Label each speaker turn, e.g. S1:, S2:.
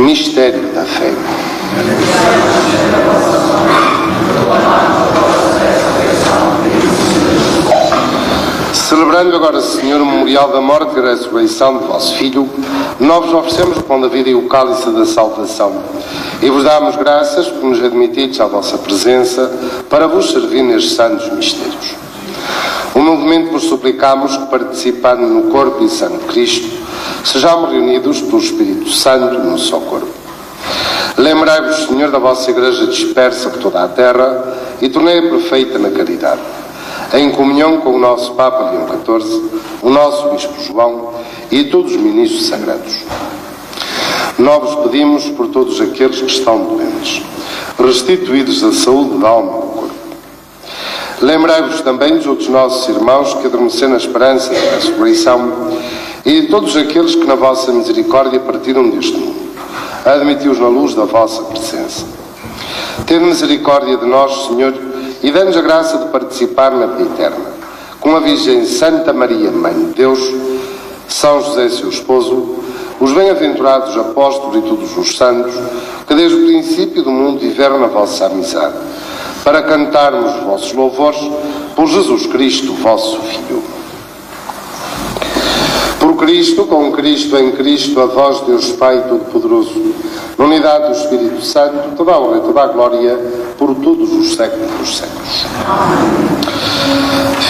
S1: Mistério da fé. Celebrando agora, Senhor, o memorial da morte e ressurreição de vosso Filho, nós vos oferecemos o pão da vida e o cálice da salvação. E vos damos graças por nos admitides à vossa presença para vos servir nestes santos mistérios. Humildemente vos suplicamos que, participando no corpo e sangue de Cristo, sejamos reunidos pelo Espírito Santo no seu corpo. Lembrai-vos, Senhor, da vossa Igreja dispersa por toda a terra e tornei-a perfeita na caridade, em comunhão com o nosso Papa Leão XIV, o nosso Bispo João e todos os ministros sagrados. Nós vos pedimos por todos aqueles que estão doentes, restituídos à saúde da alma e do corpo. Lembrai-vos também dos outros nossos irmãos que adormeceram na esperança da ressurreição e de todos aqueles que na vossa misericórdia partiram deste mundo. Admiti-os na luz da vossa presença. Tende misericórdia de nós, Senhor, e dê-nos a graça de participar na vida eterna. Com a Virgem Santa Maria, Mãe de Deus, São José, seu esposo, os bem-aventurados apóstolos e todos os santos, que desde o princípio do mundo viveram na vossa amizade, para cantarmos os vossos louvores por Jesus Cristo, vosso Filho. Por Cristo, com Cristo, em Cristo, a vós, Deus Pai Todo-Poderoso, na unidade do Espírito Santo, toda a honra e toda a glória, por todos os séculos dos séculos.